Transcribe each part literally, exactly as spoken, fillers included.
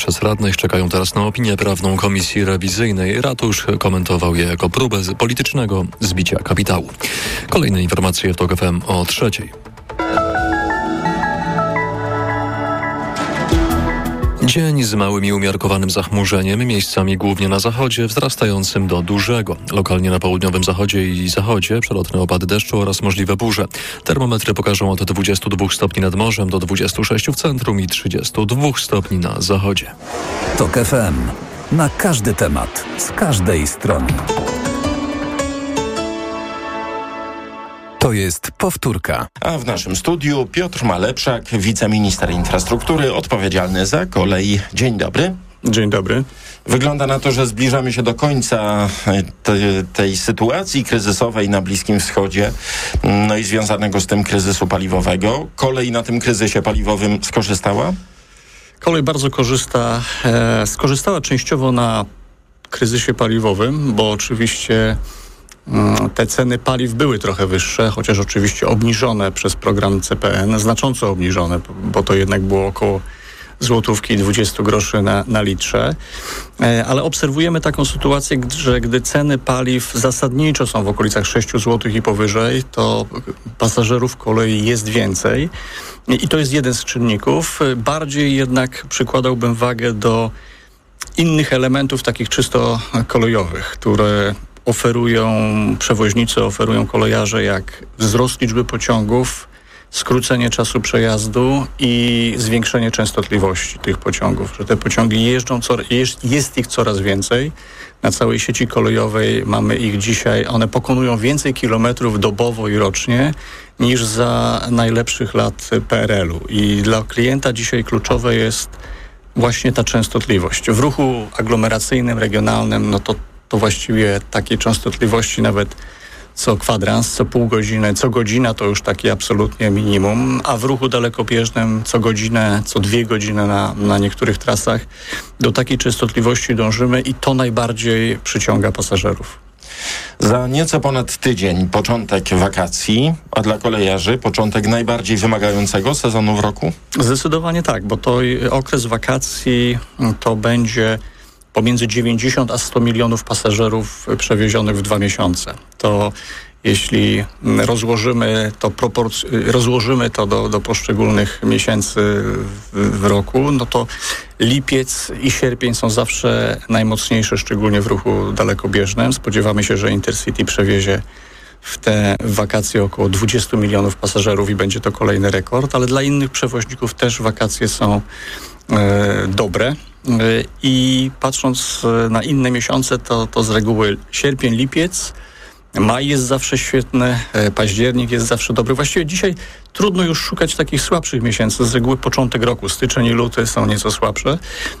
Przez radnych czekają teraz na opinię prawną Komisji Rewizyjnej. Ratusz komentował je jako próbę politycznego zbicia kapitału. Kolejne informacje w TOK F M o trzeciej. Dzień z małym i umiarkowanym zachmurzeniem, miejscami głównie na zachodzie, wzrastającym do dużego. Lokalnie na południowym zachodzie i zachodzie przelotne opady deszczu oraz możliwe burze. Termometry pokażą od dwudziestu dwóch stopni nad morzem do dwudziestu sześciu w centrum i trzydziestu dwóch stopni na zachodzie. TOK F M. Na każdy temat, z każdej strony. To jest powtórka. A w naszym studiu Piotr Malepszak, wiceminister infrastruktury, odpowiedzialny za kolej. Dzień dobry. Dzień dobry. Wygląda na to, że zbliżamy się do końca te, tej sytuacji kryzysowej na Bliskim Wschodzie, no i związanego z tym kryzysu paliwowego. Kolej na tym kryzysie paliwowym skorzystała? Kolej bardzo korzysta, e, skorzystała częściowo na kryzysie paliwowym, bo oczywiście te ceny paliw były trochę wyższe, chociaż oczywiście obniżone przez program C P N, znacząco obniżone, bo to jednak było około złotówki dwadzieścia groszy na, na litrze. Ale obserwujemy taką sytuację, że gdy ceny paliw zasadniczo są w okolicach sześć złotych i powyżej, to pasażerów kolei jest więcej. I to jest jeden z czynników. Bardziej jednak przykładałbym wagę do innych elementów takich czysto kolejowych, które oferują przewoźnicy, oferują kolejarze, jak wzrost liczby pociągów, skrócenie czasu przejazdu i zwiększenie częstotliwości tych pociągów, że te pociągi jeżdżą, jest, jest ich coraz więcej. Na całej sieci kolejowej mamy ich dzisiaj, one pokonują więcej kilometrów dobowo i rocznie niż za najlepszych lat P R L u. I dla klienta dzisiaj kluczowe jest właśnie ta częstotliwość. W ruchu aglomeracyjnym, regionalnym, no to to właściwie takiej częstotliwości nawet co kwadrans, co pół godziny, co godzina to już takie absolutnie minimum, a w ruchu dalekobieżnym co godzinę, co dwie godziny na, na niektórych trasach do takiej częstotliwości dążymy i to najbardziej przyciąga pasażerów. Za nieco ponad tydzień początek wakacji, a dla kolejarzy początek najbardziej wymagającego sezonu w roku? Zdecydowanie tak, bo to okres wakacji to będzie pomiędzy dziewięćdziesiąt a sto milionów pasażerów przewiezionych w dwa miesiące. To jeśli rozłożymy to, proporc- rozłożymy to do, do poszczególnych miesięcy w, w roku, no to lipiec i sierpień są zawsze najmocniejsze, szczególnie w ruchu dalekobieżnym. Spodziewamy się, że Intercity przewiezie w te wakacje około dwudziestu milionów pasażerów i będzie to kolejny rekord, ale dla innych przewoźników też wakacje są e, dobre. I patrząc na inne miesiące, to, to z reguły sierpień, lipiec, maj jest zawsze świetny, październik jest zawsze dobry. Właściwie dzisiaj trudno już szukać takich słabszych miesięcy. Z reguły początek roku, styczeń i luty są nieco słabsze,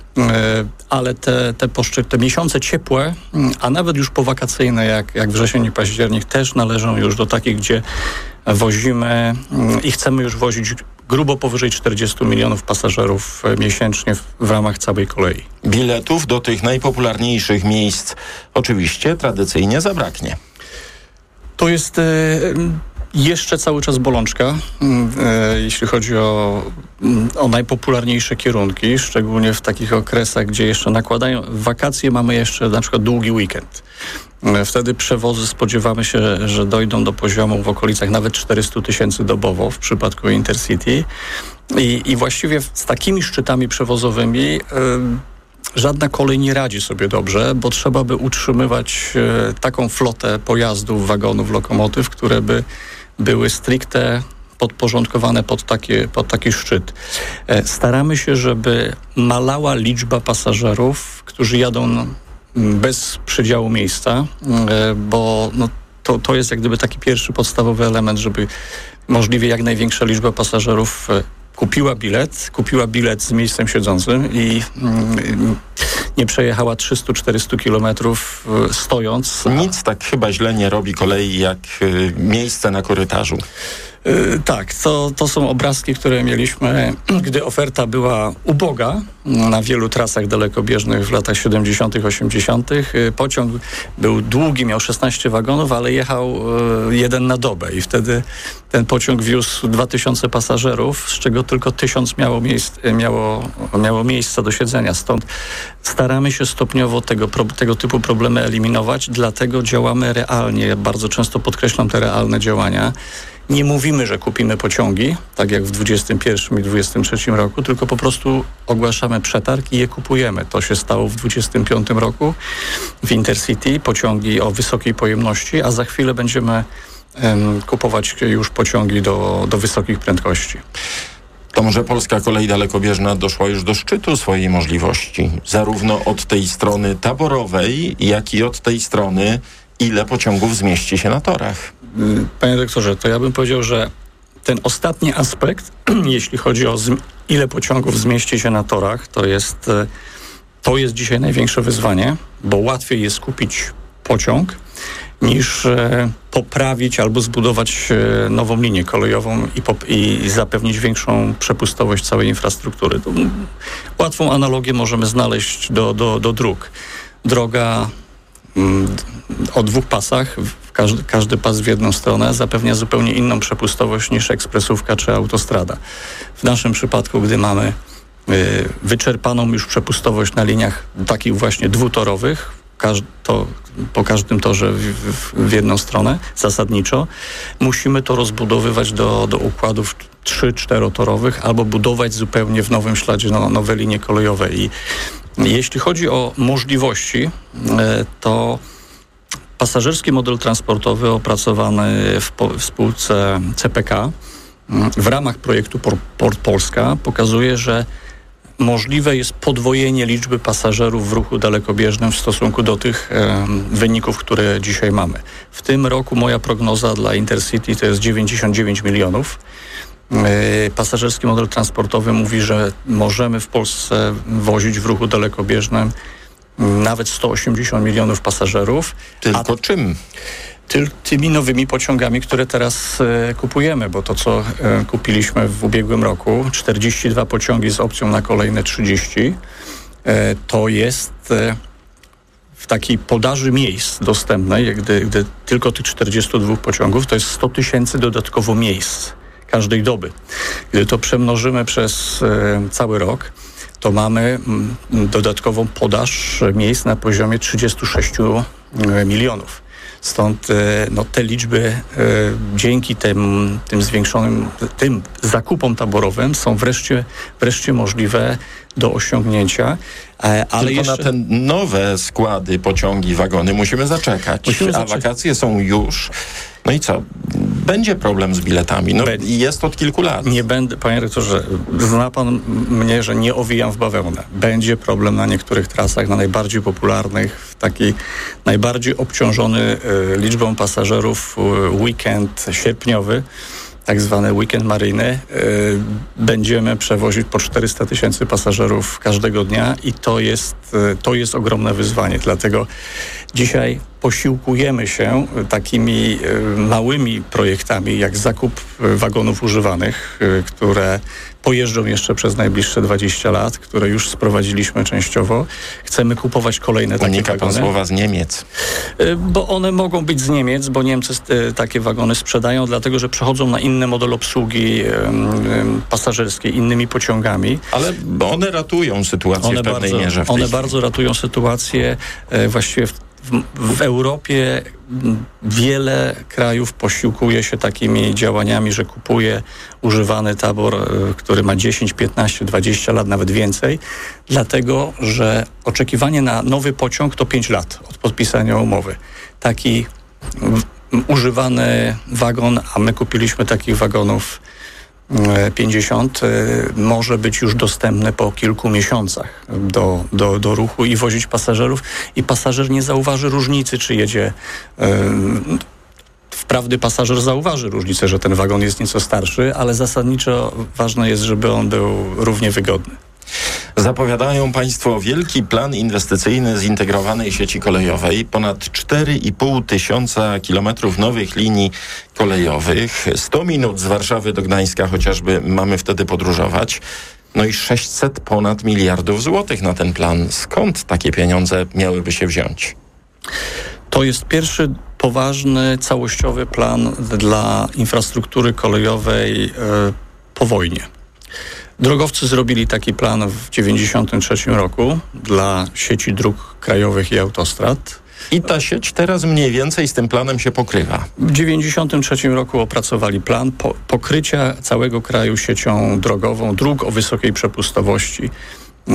ale te, te, poszczy, te miesiące ciepłe, a nawet już powakacyjne, jak, jak wrzesień i październik, też należą już do takich, gdzie wozimy i chcemy już wozić grubo powyżej czterdziestu milionów pasażerów miesięcznie w, w ramach całej kolei. Biletów do tych najpopularniejszych miejsc oczywiście tradycyjnie zabraknie. To jest e, jeszcze cały czas bolączka, e, jeśli chodzi o, o najpopularniejsze kierunki, szczególnie w takich okresach, gdzie jeszcze nakładają wakacje, mamy jeszcze na przykład długi weekend. Wtedy przewozy spodziewamy się, że dojdą do poziomu w okolicach nawet czterystu tysięcy dobowo w przypadku Intercity. I, i właściwie z takimi szczytami przewozowymi yy, żadna kolej nie radzi sobie dobrze, bo trzeba by utrzymywać yy, taką flotę pojazdów, wagonów, lokomotyw, które by były stricte podporządkowane pod, takie, pod taki szczyt. Yy, staramy się, żeby malała liczba pasażerów, którzy jadą bez przydziału miejsca, bo no, to, to jest jak gdyby taki pierwszy podstawowy element, żeby możliwie jak największa liczba pasażerów kupiła bilet, kupiła bilet z miejscem siedzącym i mm, nie przejechała trzysta czterysta kilometrów stojąc. Nic tak chyba źle nie robi kolei jak y, miejsce na korytarzu. Yy, tak, to, to są obrazki, które mieliśmy, gdy oferta była uboga na wielu trasach dalekobieżnych w latach siedemdziesiątych, osiemdziesiątych. Yy, pociąg był długi, miał szesnaście wagonów, ale jechał yy, jeden na dobę i wtedy ten pociąg wiózł dwa tysiące pasażerów, z czego tylko tysiąc miało, miejsc, miało, miało miejsca do siedzenia. Stąd staramy się stopniowo tego, pro, tego typu problemy eliminować, dlatego działamy realnie. Ja bardzo często podkreślam te realne działania. Nie mówimy, że kupimy pociągi, tak jak w dwudziestym pierwszym i dwudziestym trzecim roku, tylko po prostu ogłaszamy przetarg i je kupujemy. To się stało w dwudziestym piątym roku w Intercity, pociągi o wysokiej pojemności, a za chwilę będziemy um, kupować już pociągi do, do wysokich prędkości. To może polska kolej dalekobieżna doszła już do szczytu swojej możliwości, zarówno od tej strony taborowej, jak i od tej strony, ile pociągów zmieści się na torach. Panie doktorze, to ja bym powiedział, że ten ostatni aspekt, jeśli chodzi o zm- ile pociągów zmieści się na torach, to jest, to jest dzisiaj największe wyzwanie, bo łatwiej jest kupić pociąg, niż e, poprawić albo zbudować e, nową linię kolejową i, pop- i zapewnić większą przepustowość całej infrastruktury. To, m, łatwą analogię możemy znaleźć do, do, do dróg. Droga m, o dwóch pasach, każdy, każdy pas w jedną stronę zapewnia zupełnie inną przepustowość niż ekspresówka czy autostrada. W naszym przypadku, gdy mamy y, wyczerpaną już przepustowość na liniach takich właśnie dwutorowych, każ- to, po każdym torze w, w, w jedną stronę zasadniczo, musimy to rozbudowywać do, do układów trzy czterotorowych albo budować zupełnie w nowym śladzie no, nowe linie kolejowe. I jeśli chodzi o możliwości, to pasażerski model transportowy opracowany w, po, w spółce C P K w ramach projektu Port Polska pokazuje, że możliwe jest podwojenie liczby pasażerów w ruchu dalekobieżnym w stosunku do tych e, wyników, które dzisiaj mamy. W tym roku moja prognoza dla Intercity to jest dziewięćdziesiąt dziewięć milionów. Pasażerski model transportowy mówi, że możemy w Polsce wozić w ruchu dalekobieżnym nawet sto osiemdziesiąt milionów pasażerów. Tylko a czym? Ty, tymi nowymi pociągami, które teraz e, kupujemy, bo to, co e, kupiliśmy w ubiegłym roku, czterdzieści dwa pociągi z opcją na kolejne trzydzieści, e, to jest e, w takiej podaży miejsc dostępnej, gdy, gdy tylko tych czterdzieści dwa pociągów, to jest sto tysięcy dodatkowo miejsc każdej doby. Gdy to przemnożymy przez e, cały rok, to mamy m, dodatkową podaż miejsc na poziomie trzydzieści sześć milionów. Stąd no, te liczby e, dzięki tym, tym zwiększonym, tym zakupom taborowym są wreszcie, wreszcie możliwe do osiągnięcia. E, ale Tylko jeszcze... na te nowe składy, pociągi, wagony musimy zaczekać. Musimy a zaczekać. Wakacje są już. No i co? Będzie problem z biletami. No, Będzie. jest od kilku lat. Nie będę, panie rektorze, zna pan mnie, że nie owijam w bawełnę. Będzie problem na niektórych trasach, na najbardziej popularnych, w taki najbardziej obciążony y, liczbą pasażerów y, weekend sierpniowy, tak zwany weekend maryjny. Y, będziemy przewozić po czterysta tysięcy pasażerów każdego dnia i to jest, y, to jest ogromne wyzwanie. Dlatego dzisiaj posiłkujemy się takimi y, małymi projektami, jak zakup y, wagonów używanych, y, które pojeżdżą jeszcze przez najbliższe dwadzieścia lat, które już sprowadziliśmy częściowo. Chcemy kupować kolejne takie Unika pan wagony. słowa z Niemiec. Y, bo one mogą być z Niemiec, bo Niemcy y, takie wagony sprzedają, dlatego że przechodzą na inny model obsługi y, y, pasażerskiej, innymi pociągami. Ale one ratują sytuację One w pewnej bardzo, mierze. W tej one chwili. bardzo ratują sytuację. Y, właściwie w, w, w Europie wiele krajów posiłkuje się takimi działaniami, że kupuje używany tabor, y, który ma dziesięć, piętnaście, dwadzieścia lat, nawet więcej, dlatego że oczekiwanie na nowy pociąg to pięć lat od podpisania umowy. Taki w, używany wagon, a my kupiliśmy takich wagonów pięćdziesiąt, może być już dostępny po kilku miesiącach do, do, do ruchu i wozić pasażerów i pasażer nie zauważy różnicy, czy jedzie. Wprawdzie pasażer zauważy różnicę, że ten wagon jest nieco starszy, ale zasadniczo ważne jest, żeby on był równie wygodny. Zapowiadają państwo wielki plan inwestycyjny zintegrowanej sieci kolejowej. Ponad cztery i pół tysiąca kilometrów nowych linii kolejowych. sto minut z Warszawy do Gdańska chociażby mamy wtedy podróżować. No i sześćset ponad miliardów złotych na ten plan. Skąd takie pieniądze miałyby się wziąć? To jest pierwszy poważny, całościowy plan dla infrastruktury kolejowej e, po wojnie. Drogowcy zrobili taki plan w dziewięćdziesiątym trzecim roku dla sieci dróg krajowych i autostrad. I ta sieć teraz mniej więcej z tym planem się pokrywa. W dziewięćdziesiątym trzecim roku opracowali plan po, pokrycia całego kraju siecią drogową, dróg o wysokiej przepustowości. Yy,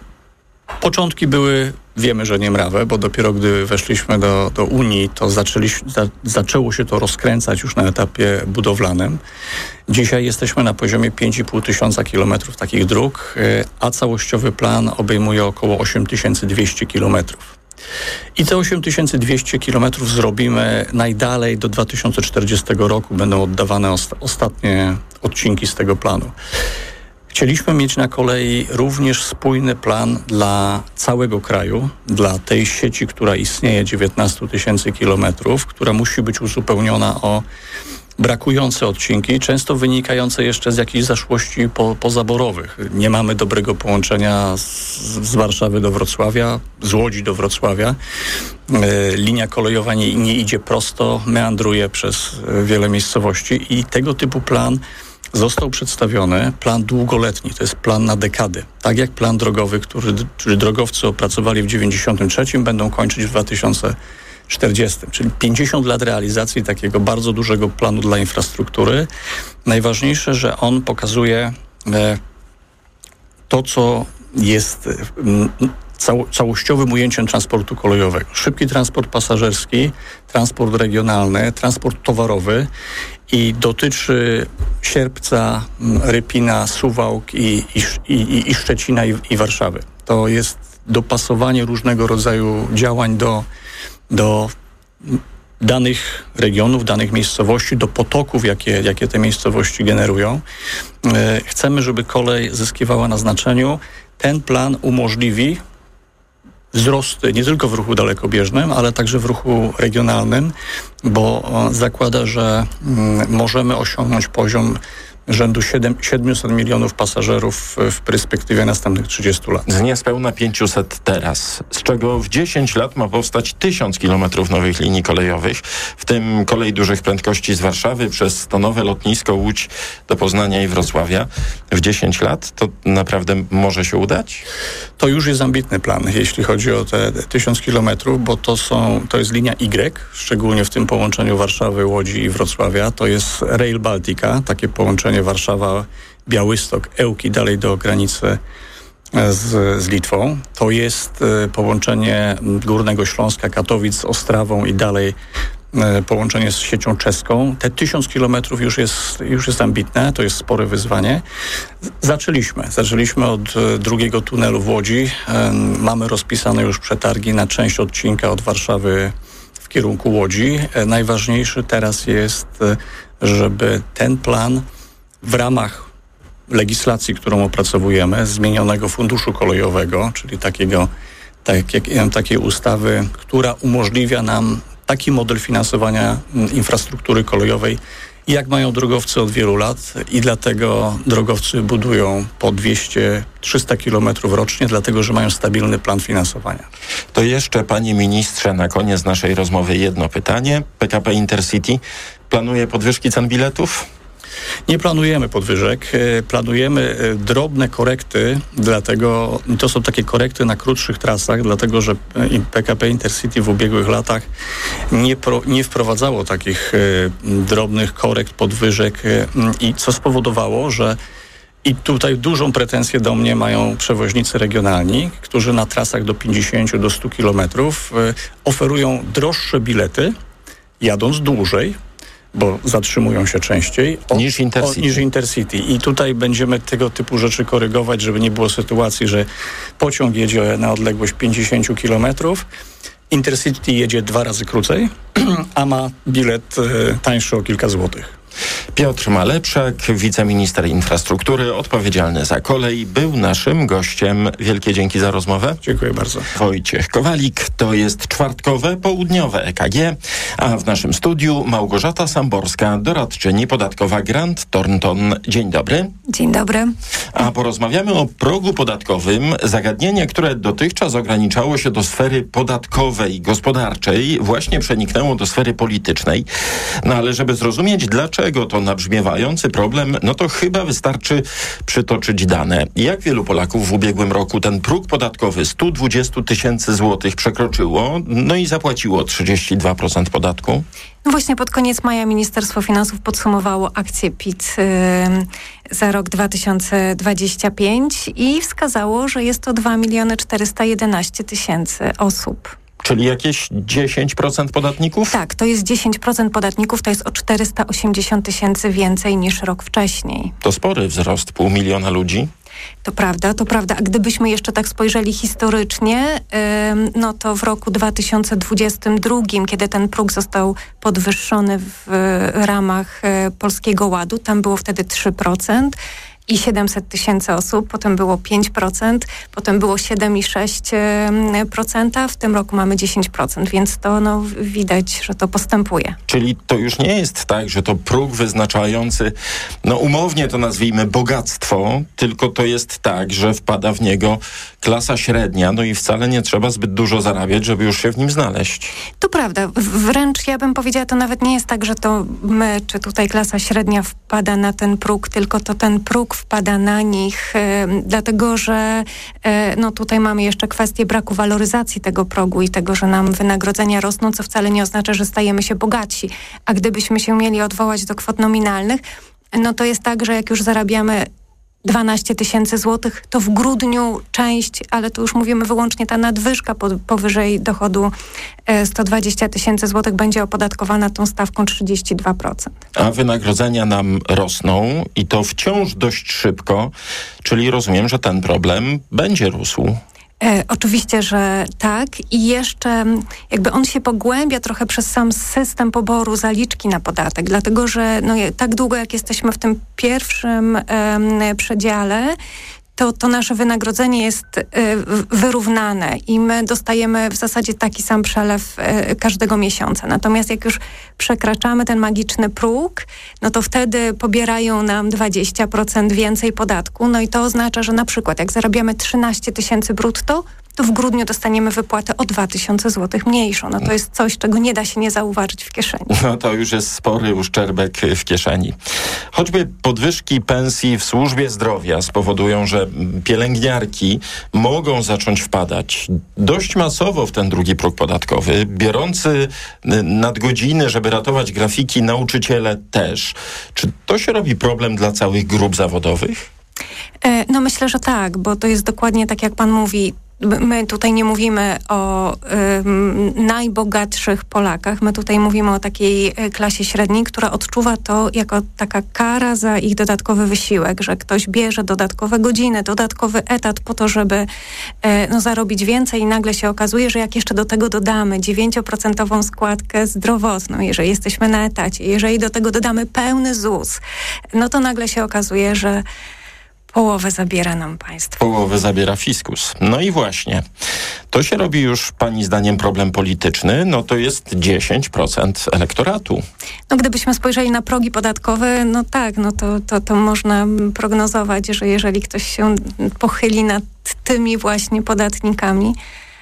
początki były, wiemy, że niemrawe, bo dopiero gdy weszliśmy do, do Unii, to zaczęliśmy, za, zaczęło się to rozkręcać już na etapie budowlanym. Dzisiaj jesteśmy na poziomie pięć i pół tysiąca kilometrów takich dróg, yy, a całościowy plan obejmuje około osiem tysięcy dwieście kilometrów. I te osiem tysięcy dwieście kilometrów zrobimy najdalej do dwa tysiące czterdziestego roku. Będą oddawane osta- ostatnie odcinki z tego planu. Chcieliśmy mieć na kolei również spójny plan dla całego kraju, dla tej sieci, która istnieje, dziewiętnaście tysięcy kilometrów, która musi być uzupełniona o brakujące odcinki, często wynikające jeszcze z jakichś zaszłości po, pozaborowych. Nie mamy dobrego połączenia z, z Warszawy do Wrocławia, z Łodzi do Wrocławia. E, linia kolejowa nie, nie idzie prosto, meandruje przez wiele miejscowości i tego typu plan został przedstawiony, plan długoletni, to jest plan na dekady. Tak jak plan drogowy, który, który drogowcy opracowali w dziewięćdziesiątym trzecim, będą kończyć w dwa tysiące czterdziestym, czyli pięćdziesiąt lat realizacji takiego bardzo dużego planu dla infrastruktury. Najważniejsze, że on pokazuje e, to, co jest m, cał, całościowym ujęciem transportu kolejowego. Szybki transport pasażerski, transport regionalny, transport towarowy i dotyczy Sierpca, Rypina, Suwałk i, i, i, i Szczecina i, i Warszawy. To jest dopasowanie różnego rodzaju działań do do danych regionów, danych miejscowości, do potoków, jakie, jakie te miejscowości generują. Chcemy, żeby kolej zyskiwała na znaczeniu. Ten plan umożliwi wzrosty nie tylko w ruchu dalekobieżnym, ale także w ruchu regionalnym, bo zakłada, że możemy osiągnąć poziom rzędu siedemset milionów pasażerów w perspektywie następnych trzydziestu lat. Z niespełna pięćset teraz, z czego w dziesięć lat ma powstać tysiąc kilometrów nowych linii kolejowych, w tym kolej dużych prędkości z Warszawy przez Stanowe, Lotnisko, Łódź do Poznania i Wrocławia. W dziesięć lat to naprawdę może się udać? To już jest ambitny plan, jeśli chodzi o te tysiąc kilometrów, bo to są, to jest linia Y, szczególnie w tym połączeniu Warszawy, Łodzi i Wrocławia. To jest Rail Baltica, takie połączenie Warszawa, Białystok, Ełki, dalej do granicy z, z Litwą. To jest y, połączenie Górnego Śląska, Katowic z Ostrawą i dalej y, połączenie z siecią czeską. Te tysiąc kilometrów już jest, już jest ambitne, to jest spore wyzwanie. Zaczęliśmy. Zaczęliśmy od y, drugiego tunelu w Łodzi. Y, mamy rozpisane już przetargi na część odcinka od Warszawy w kierunku Łodzi. Y, najważniejszy teraz jest, y, żeby ten plan w ramach legislacji, którą opracowujemy, zmienionego funduszu kolejowego, czyli takiego, tak, jak, takiej ustawy, która umożliwia nam taki model finansowania infrastruktury kolejowej, jak mają drogowcy od wielu lat i dlatego drogowcy budują po dwieście trzysta kilometrów rocznie, dlatego że mają stabilny plan finansowania. To jeszcze, panie ministrze, na koniec naszej rozmowy jedno pytanie. P K P Intercity planuje podwyżki cen biletów? Nie planujemy podwyżek, planujemy drobne korekty, dlatego to są takie korekty na krótszych trasach, dlatego że P K P Intercity w ubiegłych latach nie, pro, nie wprowadzało takich drobnych korekt, podwyżek i co spowodowało, że i tutaj dużą pretensję do mnie mają przewoźnicy regionalni, którzy na trasach do pięćdziesiąt do stu kilometrów oferują droższe bilety, jadąc dłużej, bo zatrzymują się częściej o, niż, Intercity. O, niż Intercity. I tutaj będziemy tego typu rzeczy korygować, żeby nie było sytuacji, że pociąg jedzie na odległość pięćdziesiąt kilometrów, Intercity jedzie dwa razy krócej, a ma bilet y, tańszy o kilka złotych. Piotr Malepszak, wiceminister infrastruktury, odpowiedzialny za kolej, był naszym gościem. Wielkie dzięki za rozmowę. Dziękuję bardzo. Wojciech Kowalik, to jest czwartkowe, południowe E K G, a w naszym studiu Małgorzata Samborska, doradczyni podatkowa Grant Thornton. Dzień dobry. Dzień dobry. A porozmawiamy o progu podatkowym, zagadnienie, które dotychczas ograniczało się do sfery podatkowej, gospodarczej, właśnie przeniknęło do sfery politycznej. No ale żeby zrozumieć, dlaczego to nabrzmiewający problem, no to chyba wystarczy przytoczyć dane. Jak wielu Polaków w ubiegłym roku ten próg podatkowy sto dwadzieścia tysięcy złotych przekroczyło, no i zapłaciło trzydzieści dwa procent podatku? No właśnie pod koniec maja Ministerstwo Finansów podsumowało akcję P I T yy, za rok dwa tysiące dwudziesty piąty i wskazało, że jest to dwa miliony czterysta jedenaście tysięcy osób. Czyli jakieś dziesięć procent podatników? Tak, to jest dziesięć procent podatników, to jest o czterysta osiemdziesiąt tysięcy więcej niż rok wcześniej. To spory wzrost, pół miliona ludzi. To prawda, to prawda. A gdybyśmy jeszcze tak spojrzeli historycznie, yy, no to w roku dwa tysiące dwudziestym drugim, kiedy ten próg został podwyższony w y, ramach y, Polskiego Ładu, tam było wtedy trzy procent. I siedemset tysięcy osób, potem było pięć procent, potem było siedem przecinek sześć procent, w tym roku mamy dziesięć procent, więc to no, widać, że to postępuje. Czyli to już nie jest tak, że to próg wyznaczający, no umownie to nazwijmy bogactwo, tylko to jest tak, że wpada w niego klasa średnia, no i wcale nie trzeba zbyt dużo zarabiać, żeby już się w nim znaleźć. To prawda. Wręcz ja bym powiedziała, to nawet nie jest tak, że to my, czy tutaj klasa średnia wpada na ten próg, tylko to ten próg wpada na nich, e, dlatego że e, no tutaj mamy jeszcze kwestię braku waloryzacji tego progu i tego, że nam wynagrodzenia rosną, co wcale nie oznacza, że stajemy się bogatsi. A gdybyśmy się mieli odwołać do kwot nominalnych, no to jest tak, że jak już zarabiamy dwanaście tysięcy złotych, to w grudniu część, ale tu już mówimy wyłącznie ta nadwyżka po, powyżej dochodu e, sto dwadzieścia tysięcy złotych będzie opodatkowana tą stawką trzydzieści dwa procent. A wynagrodzenia nam rosną i to wciąż dość szybko, czyli rozumiem, że ten problem będzie rósł. E, oczywiście, że tak i jeszcze jakby on się pogłębia trochę przez sam system poboru zaliczki na podatek, dlatego że no, tak długo jak jesteśmy w tym pierwszym e, przedziale, to, to nasze wynagrodzenie jest y, wyrównane i my dostajemy w zasadzie taki sam przelew y, każdego miesiąca. Natomiast jak już przekraczamy ten magiczny próg, no to wtedy pobierają nam dwadzieścia procent więcej podatku. No i to oznacza, że na przykład jak zarabiamy trzynaście tysięcy brutto, to w grudniu dostaniemy wypłatę o dwa tysiące złotych mniejszą. No to jest coś, czego nie da się nie zauważyć w kieszeni. No to już jest spory uszczerbek w kieszeni. Choćby podwyżki pensji w służbie zdrowia spowodują, że pielęgniarki mogą zacząć wpadać dość masowo w ten drugi próg podatkowy. Biorący nadgodziny, żeby ratować grafiki, nauczyciele też. Czy to się robi problem dla całych grup zawodowych? No myślę, że tak, bo to jest dokładnie tak, jak pan mówi. My tutaj nie mówimy o y, najbogatszych Polakach. My tutaj mówimy o takiej klasie średniej, która odczuwa to jako taka kara za ich dodatkowy wysiłek, że ktoś bierze dodatkowe godziny, dodatkowy etat po to, żeby y, no, zarobić więcej i nagle się okazuje, że jak jeszcze do tego dodamy dziewięcioprocentową składkę zdrowotną, jeżeli jesteśmy na etacie, jeżeli do tego dodamy pełny ZUS, no to nagle się okazuje, że połowę zabiera nam państwo. Połowę zabiera fiskus. No i właśnie, to się robi już pani zdaniem problem polityczny, no to jest dziesięć procent elektoratu. No gdybyśmy spojrzeli na progi podatkowe, no tak, no to, to, to można prognozować, że jeżeli ktoś się pochyli nad tymi właśnie podatnikami,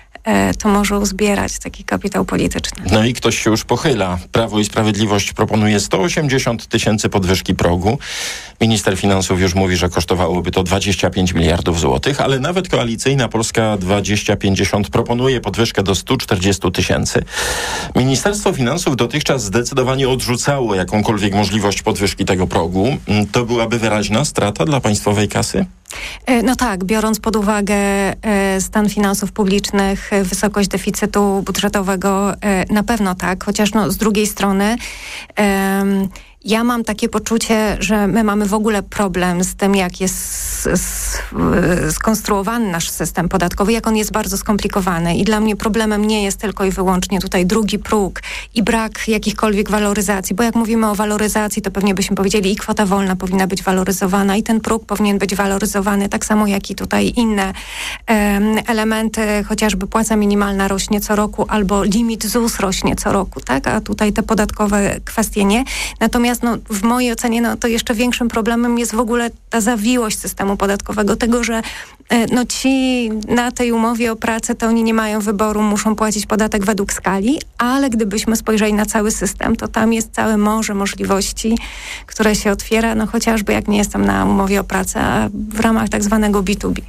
to może uzbierać taki kapitał polityczny. No i ktoś się już pochyla. Prawo i Sprawiedliwość proponuje sto osiemdziesiąt tysięcy podwyżki progu. Minister Finansów już mówi, że kosztowałoby to dwadzieścia pięć miliardów złotych, ale nawet koalicyjna Polska dwadzieścia pięćdziesiąt proponuje podwyżkę do stu czterdziestu tysięcy. Ministerstwo Finansów dotychczas zdecydowanie odrzucało jakąkolwiek możliwość podwyżki tego progu. To byłaby wyraźna strata dla państwowej kasy? No tak, biorąc pod uwagę stan finansów publicznych, wysokość deficytu budżetowego, na pewno tak, chociaż no, z drugiej strony ja mam takie poczucie, że my mamy w ogóle problem z tym, jak jest s, s, skonstruowany nasz system podatkowy, jak on jest bardzo skomplikowany i dla mnie problemem nie jest tylko i wyłącznie tutaj drugi próg i brak jakichkolwiek waloryzacji, bo jak mówimy o waloryzacji, to pewnie byśmy powiedzieli i kwota wolna powinna być waloryzowana i ten próg powinien być waloryzowany, tak samo jak i tutaj inne um, elementy, chociażby płaca minimalna rośnie co roku albo limit Z U S rośnie co roku, tak? A tutaj te podatkowe kwestie nie. Natomiast no, w mojej ocenie no, to jeszcze większym problemem jest w ogóle ta zawiłość systemu podatkowego, tego, że no, ci na tej umowie o pracę to oni nie mają wyboru, muszą płacić podatek według skali, ale gdybyśmy spojrzeli na cały system, to tam jest całe morze możliwości, które się otwiera, no chociażby jak nie jestem na umowie o pracę, a w ramach tak zwanego B dwa B.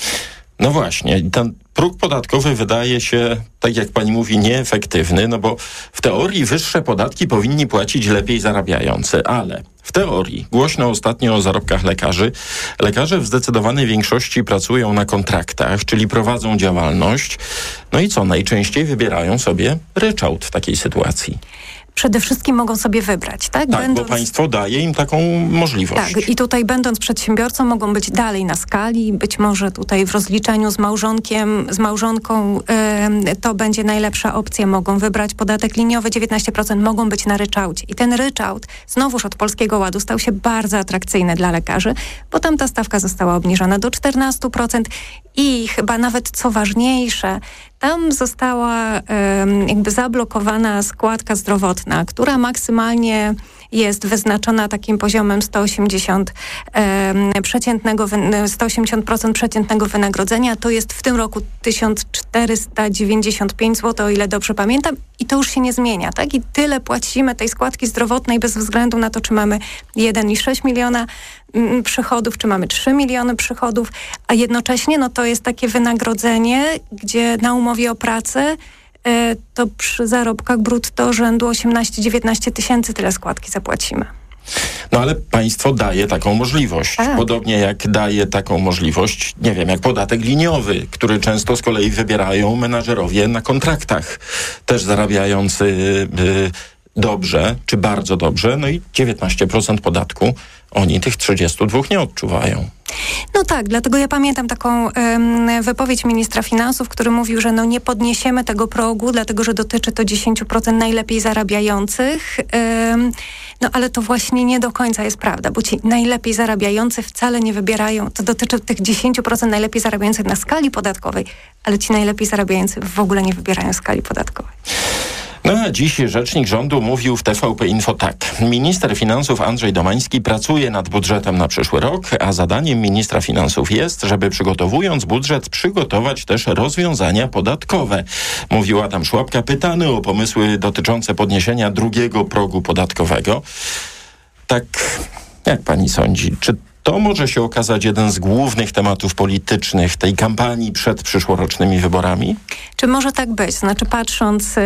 No właśnie, ten próg podatkowy wydaje się, tak jak pani mówi, nieefektywny, no bo w teorii wyższe podatki powinni płacić lepiej zarabiający, ale w teorii, głośno ostatnio o zarobkach lekarzy, lekarze w zdecydowanej większości pracują na kontraktach, czyli prowadzą działalność, no i co, najczęściej wybierają sobie ryczałt w takiej sytuacji. Przede wszystkim mogą sobie wybrać, tak? Tak, będąc... bo państwo daje im taką możliwość. Tak, i tutaj będąc przedsiębiorcą mogą być dalej na skali, być może tutaj w rozliczeniu z małżonkiem, z małżonką yy, to będzie najlepsza opcja, mogą wybrać podatek liniowy dziewiętnaście procent, mogą być na ryczałcie. I ten ryczałt znowuż od Polskiego Ładu stał się bardzo atrakcyjny dla lekarzy, bo tam ta stawka została obniżona do czternaście procent i chyba nawet co ważniejsze, tam została um, jakby zablokowana składka zdrowotna, która maksymalnie jest wyznaczona takim poziomem sto osiemdziesiąt um, przeciętnego, sto osiemdziesiąt procent przeciętnego wynagrodzenia. To jest w tym roku tysiąc czterysta dziewięćdziesiąt pięć złotych, o ile dobrze pamiętam. I to już się nie zmienia, tak? I tyle płacimy tej składki zdrowotnej bez względu na to, czy mamy jeden i sześć miliona mm, przychodów, czy mamy trzy miliony przychodów, a jednocześnie no to jest takie wynagrodzenie, gdzie na umowie o pracę y, to przy zarobkach brutto rzędu osiemnaście dziewiętnaście tysięcy tyle składki zapłacimy. No ale państwo daje taką możliwość. Tak. Podobnie jak daje taką możliwość, nie wiem, jak podatek liniowy, który często z kolei wybierają menadżerowie na kontraktach, też zarabiający y, dobrze, czy bardzo dobrze, no i dziewiętnaście procent podatku oni tych trzydziestu dwóch nie odczuwają. No tak, dlatego ja pamiętam taką um, wypowiedź ministra finansów, który mówił, że no nie podniesiemy tego progu, dlatego że dotyczy to dziesięć procent najlepiej zarabiających. Um, no ale to właśnie nie do końca jest prawda, bo ci najlepiej zarabiający wcale nie wybierają, to dotyczy tych dziesięć procent najlepiej zarabiających na skali podatkowej, ale ci najlepiej zarabiający w ogóle nie wybierają skali podatkowej. No a dziś rzecznik rządu mówił w T V P Info tak. Minister finansów Andrzej Domański pracuje nad budżetem na przyszły rok, a zadaniem ministra finansów jest, żeby przygotowując budżet, przygotować też rozwiązania podatkowe. Mówił Adam Szłapka, pytany o pomysły dotyczące podniesienia drugiego progu podatkowego. Tak, jak pani sądzi, czy to może się okazać jeden z głównych tematów politycznych tej kampanii przed przyszłorocznymi wyborami? Czy może tak być? Znaczy patrząc y,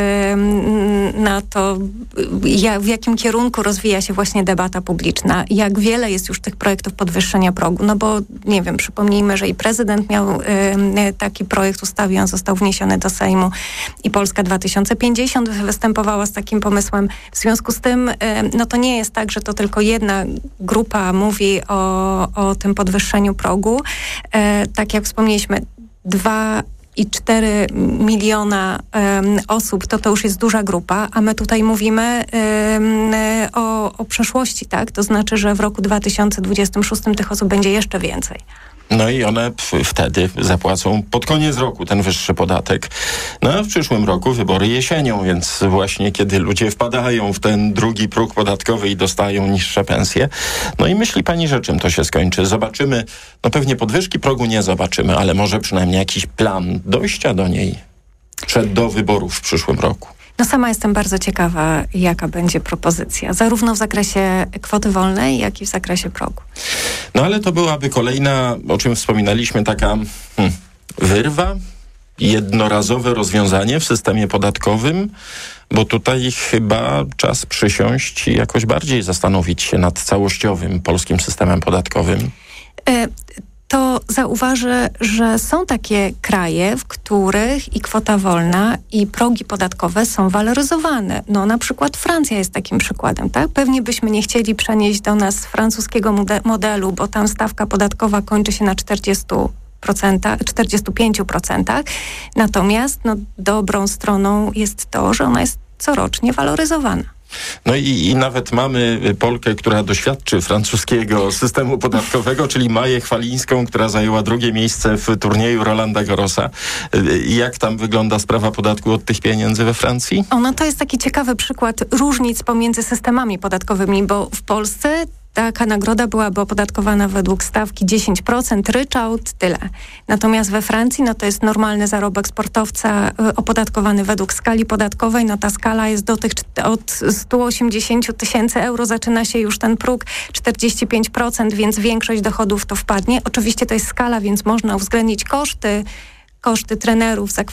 na to, jak, w jakim kierunku rozwija się właśnie debata publiczna, jak wiele jest już tych projektów podwyższenia progu, no bo nie wiem, przypomnijmy, że i prezydent miał y, taki projekt ustawy, on został wniesiony do Sejmu i Polska dwa tysiące pięćdziesiąt występowała z takim pomysłem. W związku z tym, y, no to nie jest tak, że to tylko jedna grupa mówi o o tym podwyższeniu progu. E, tak jak wspomnieliśmy, dwa i cztery miliona um, osób, to to już jest duża grupa, a my tutaj mówimy um, o, o przeszłości, tak? To znaczy, że w roku dwa tysiące dwudziestym szóstym tych osób będzie jeszcze więcej. No i one p- wtedy zapłacą pod koniec roku ten wyższy podatek. No a w przyszłym roku wybory jesienią, więc właśnie kiedy ludzie wpadają w ten drugi próg podatkowy i dostają niższe pensje. No i myśli pani, że czym to się skończy? Zobaczymy, no pewnie podwyżki progu nie zobaczymy, ale może przynajmniej jakiś plan dojścia do niej przed do wyborów w przyszłym roku. No sama jestem bardzo ciekawa, jaka będzie propozycja, zarówno w zakresie kwoty wolnej, jak i w zakresie progu. No ale to byłaby kolejna, o czym wspominaliśmy, taka hmm, wyrwa, jednorazowe rozwiązanie w systemie podatkowym, bo tutaj chyba czas przysiąść i jakoś bardziej zastanowić się nad całościowym polskim systemem podatkowym. Y- to zauważy, że są takie kraje, w których i kwota wolna, i progi podatkowe są waloryzowane. No na przykład Francja jest takim przykładem, tak? Pewnie byśmy nie chcieli przenieść do nas francuskiego modelu, bo tam stawka podatkowa kończy się na czterdziestu procentach, czterdziestu pięciu procentach. Natomiast no, dobrą stroną jest to, że ona jest corocznie waloryzowana. No i, i nawet mamy Polkę, która doświadczy francuskiego systemu podatkowego, czyli Maję Chwalińską, która zajęła drugie miejsce w turnieju Rolanda Garrosa. Jak tam wygląda sprawa podatku od tych pieniędzy we Francji? Ono to jest taki ciekawy przykład różnic pomiędzy systemami podatkowymi, bo w Polsce taka nagroda byłaby opodatkowana według stawki dziesięć procent, ryczałt, tyle. Natomiast we Francji, no to jest normalny zarobek sportowca y, opodatkowany według skali podatkowej. No ta skala jest do tych od stu osiemdziesięciu tysięcy euro zaczyna się już ten próg czterdzieści pięć procent, więc większość dochodów to wpadnie. Oczywiście to jest skala, więc można uwzględnić koszty, koszty trenerów,